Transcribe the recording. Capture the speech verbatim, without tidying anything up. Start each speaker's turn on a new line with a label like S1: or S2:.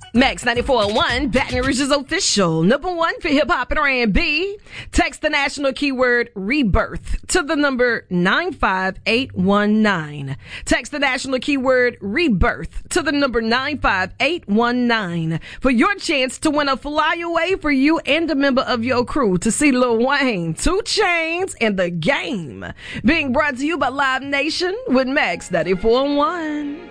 S1: Max ninety-four point one, Baton Rouge's official number one for hip-hop and R and B. Text the national keyword rebirth to the number nine five eight one nine. Text the national keyword rebirth to the number nine five eight one nine for your chance to win a flyaway for you and a member of your crew to see Lil Wayne, two Chainz, and The Game. Being brought to you by Live Nation with Max ninety-four point one.